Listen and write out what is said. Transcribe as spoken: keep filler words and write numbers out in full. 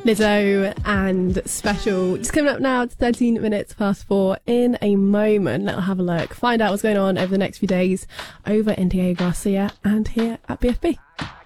Lizzo and Special. Just coming up now, it's thirteen minutes past four. In a moment, let's have a look, find out what's going on over the next few days over in Diego Garcia and here at B F B.